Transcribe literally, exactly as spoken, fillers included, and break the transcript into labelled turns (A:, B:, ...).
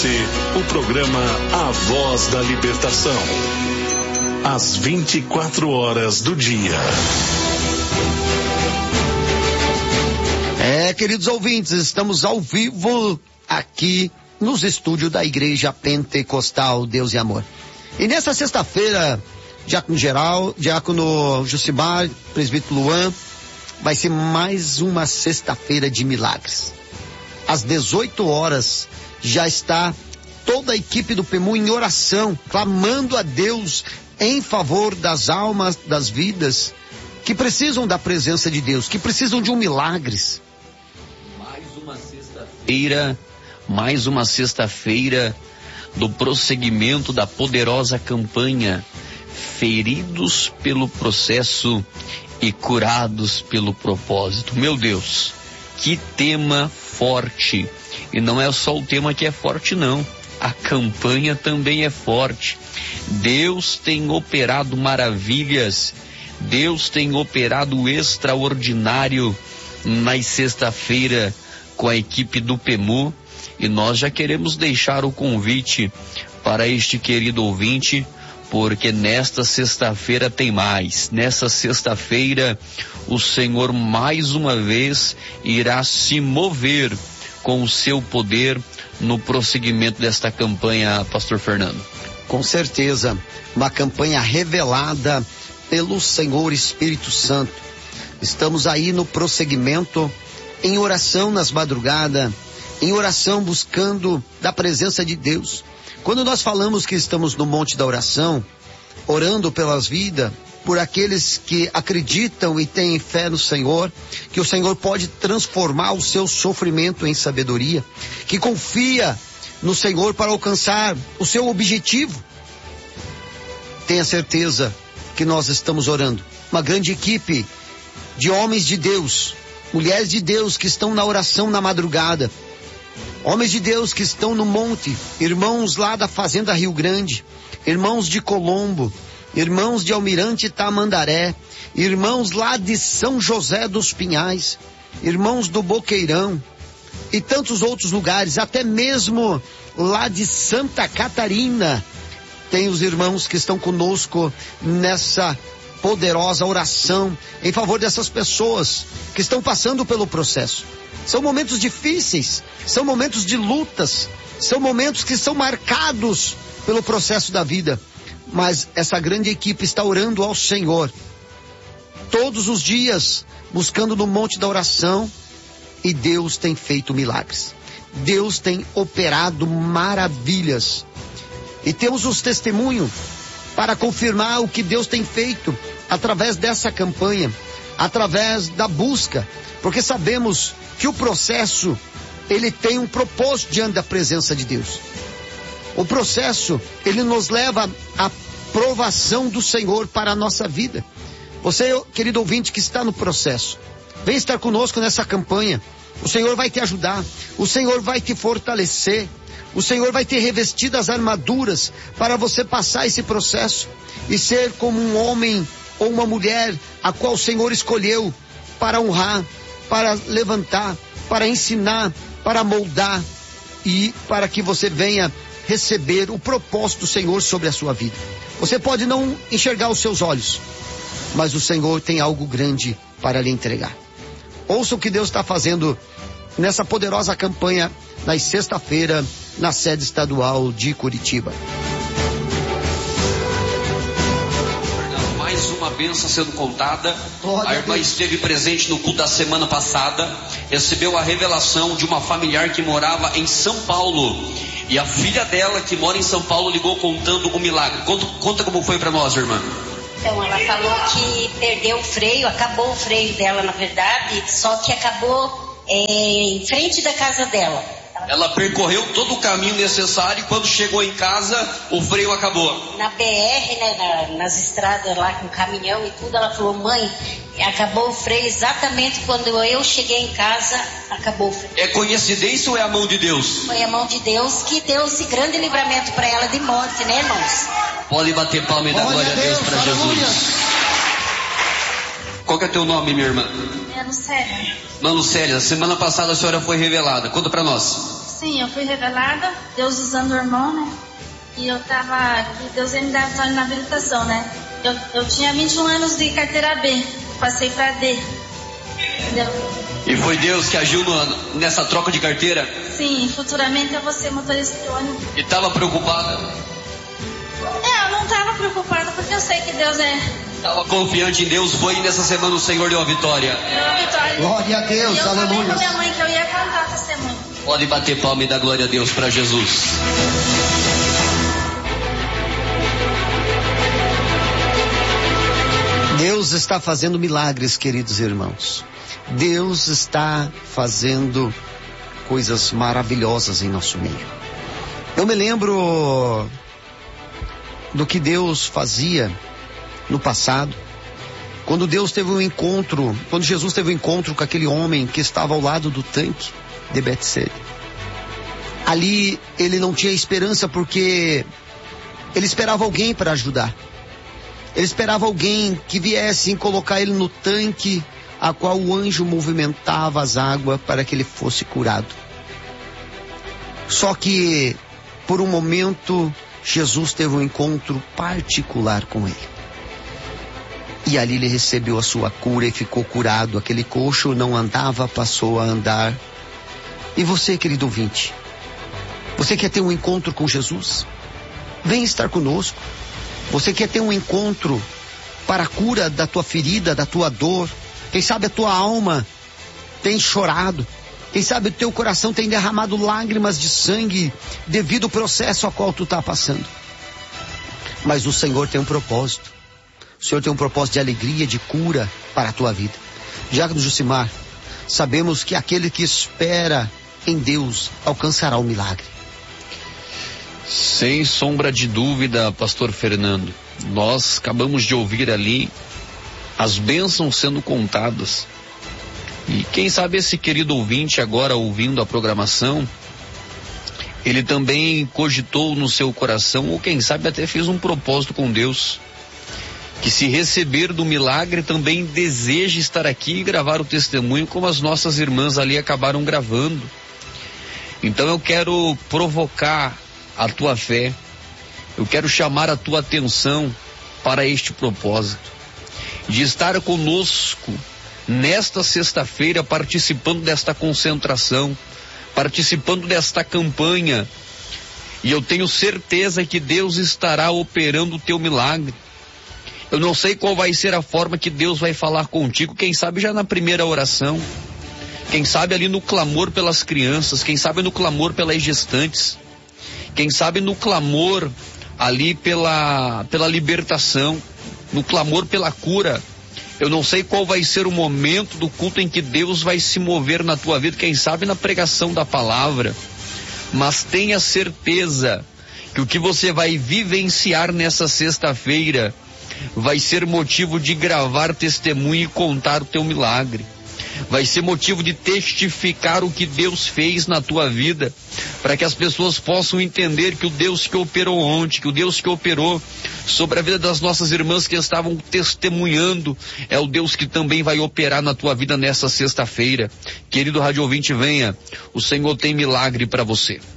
A: você o programa A Voz da Libertação. Às vinte e quatro horas do dia.
B: É, queridos ouvintes, estamos ao vivo aqui nos estúdios da Igreja Pentecostal Deus e Amor. E nessa sexta-feira, Diácono Geral, Diácono Jucimar, Presbítero Luan, vai ser mais uma sexta-feira de milagres. Às dezoito horas já está toda a equipe do P E M U em oração, clamando a Deus em favor das almas, das vidas que precisam da presença de Deus, que precisam de um milagres.
C: Mais uma sexta-feira, mais uma sexta-feira do prosseguimento da poderosa campanha Feridos pelo Processo e Curados pelo Propósito. Meu Deus, que tema forte! E não é só o tema que é forte, não. A campanha também é forte. Deus tem operado maravilhas. Deus tem operado o extraordinário na sexta-feira com a equipe do P E M U. E nós já queremos deixar o convite para este querido ouvinte, porque nesta sexta-feira tem mais. Nesta sexta-feira, o Senhor mais uma vez irá se mover com o seu poder no prosseguimento desta campanha, Pastor Fernando.
B: Com certeza, uma campanha revelada pelo Senhor Espírito Santo. Estamos aí no prosseguimento, em oração nas madrugadas, em oração buscando da presença de Deus. Quando nós falamos que estamos no Monte da Oração, orando pelas vidas, por aqueles que acreditam e têm fé no Senhor, que o Senhor pode transformar o seu sofrimento em sabedoria, que confia no Senhor para alcançar o seu objetivo. Tenha certeza que nós estamos orando. Uma grande equipe de homens de Deus, mulheres de Deus que estão na oração na madrugada, homens de Deus que estão no monte, irmãos lá da Fazenda Rio Grande, irmãos de Colombo, irmãos de Almirante Tamandaré, irmãos lá de São José dos Pinhais, irmãos do Boqueirão e tantos outros lugares, até mesmo lá de Santa Catarina. Tem os irmãos que estão conosco nessa poderosa oração em favor dessas pessoas que estão passando pelo processo. São momentos difíceis, são momentos de lutas, são momentos que são marcados pelo processo da vida. Mas essa grande equipe está orando ao Senhor todos os dias, buscando no monte da oração, e Deus tem feito milagres. Deus tem operado maravilhas. E temos os testemunhos para confirmar o que Deus tem feito através dessa campanha, através da busca, porque sabemos que o processo, ele tem um propósito diante da presença de Deus. O processo, ele nos leva à provação do Senhor para a nossa vida. Você, querido ouvinte que está no processo, vem estar conosco nessa campanha. O Senhor vai te ajudar, o Senhor vai te fortalecer, o Senhor vai te revestir das armaduras para você passar esse processo e ser como um homem ou uma mulher a qual o Senhor escolheu para honrar, para levantar, para ensinar, para moldar e para que você venha receber o propósito do Senhor sobre a sua vida. Você pode não enxergar os seus olhos, mas o Senhor tem algo grande para lhe entregar. Ouça o que Deus está fazendo nessa poderosa campanha na sexta-feira na sede estadual de Curitiba.
C: Mais uma bênção sendo contada.
B: Glória
C: a irmã esteve presente no culto da semana passada, recebeu a revelação de uma familiar que morava em São Paulo, e a filha dela que mora em São Paulo ligou contando o milagre. Conta, conta como foi para nós, irmã.
D: Então ela falou que perdeu o freio, acabou o freio dela na verdade, só que acabou é, em frente da casa dela.
C: Ela percorreu todo o caminho necessário e quando chegou em casa, o freio acabou.
D: Na B R, né, na, nas estradas lá com caminhão e tudo, ela falou, mãe, acabou o freio exatamente quando eu cheguei em casa, acabou o freio.
C: É coincidência ou é a mão de Deus?
D: Foi a mão de Deus que deu esse grande livramento para ela de morte, né, irmãos?
C: Pode bater palma e dar glória a Deus para Jesus. Qual que é teu nome, minha irmã?
D: É Lucélia.
C: Irmã Lucélia, semana passada a senhora foi revelada. Conta para nós.
E: Sim, eu fui revelada, Deus usando o irmão, né? E eu tava, que Deus ia me dar vitória na habilitação, né? Eu, eu tinha vinte e um anos de carteira B, passei pra D. Entendeu?
C: E foi Deus que agiu no, nessa troca de carteira?
E: Sim, futuramente eu vou ser motorista de ônibus.
C: E estava preocupada?
E: É, eu não estava preocupada porque eu sei que Deus é...
C: Estava confiante em Deus, foi e nessa semana o Senhor deu a vitória.
E: Deu a vitória.
B: Glória a Deus,
E: e eu
B: aleluia.
E: falei com minha mãe que eu ia cantar testemunho.
C: Pode bater palma e dar glória a Deus para Jesus.
B: Deus está fazendo milagres, queridos irmãos. Deus está fazendo coisas maravilhosas em nosso meio. Eu me lembro do que Deus fazia no passado, quando Deus teve um encontro, quando Jesus teve um encontro com aquele homem que estava ao lado do tanque de Betseba. Ali ele não tinha esperança porque ele esperava alguém para ajudar. Ele esperava alguém que viesse colocar ele no tanque a qual o anjo movimentava as águas para que ele fosse curado. Só que por um momento Jesus teve um encontro particular com ele. E ali ele recebeu a sua cura e ficou curado. Aquele coxo não andava, passou a andar. E você, querido ouvinte, você quer ter um encontro com Jesus? Vem estar conosco. Você quer ter um encontro para a cura da tua ferida, da tua dor? Quem sabe a tua alma tem chorado. Quem sabe o teu coração tem derramado lágrimas de sangue devido ao processo a qual tu está passando. Mas o Senhor tem um propósito. O Senhor tem um propósito de alegria, de cura para a tua vida. Diácono Jucimar, sabemos que aquele que espera em Deus alcançará o milagre.
C: Sem sombra de dúvida, pastor Fernando. Nós acabamos de ouvir ali as bênçãos sendo contadas. E quem sabe esse querido ouvinte agora ouvindo a programação, ele também cogitou no seu coração, ou quem sabe até fez um propósito com Deus, que se receber do milagre também deseja estar aqui e gravar o testemunho como as nossas irmãs ali acabaram gravando. Então eu quero provocar a tua fé, eu quero chamar a tua atenção para este propósito, de estar conosco nesta sexta-feira participando desta concentração, participando desta campanha, e eu tenho certeza que Deus estará operando o teu milagre. Eu não sei qual vai ser a forma que Deus vai falar contigo, quem sabe já na primeira oração, quem sabe ali no clamor pelas crianças, quem sabe no clamor pelas gestantes, quem sabe no clamor ali pela, pela libertação, no clamor pela cura. Eu não sei qual vai ser o momento do culto em que Deus vai se mover na tua vida, quem sabe na pregação da palavra, mas tenha certeza que o que você vai vivenciar nessa sexta-feira vai ser motivo de gravar testemunho e contar o teu milagre. Vai ser motivo de testificar o que Deus fez na tua vida, para que as pessoas possam entender que o Deus que operou ontem, que o Deus que operou sobre a vida das nossas irmãs que estavam testemunhando, é o Deus que também vai operar na tua vida nessa sexta-feira. Querido rádio ouvinte, venha, o Senhor tem milagre para você.